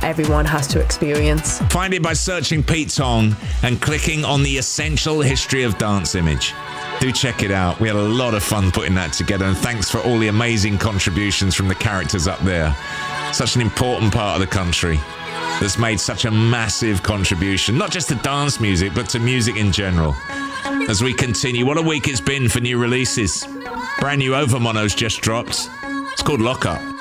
everyone has to experience. Find it by searching Pete Tong and clicking on the Essential History of Dance image. Do check it out. We had a lot of fun putting that together, and thanks for all the amazing contributions from the characters up there. Such an important part of the country that's made such a massive contribution, not just to dance music, but to music in general. As we continue, what a week it's been for new releases. Brand new Overmono's just dropped. It's called Lock Up.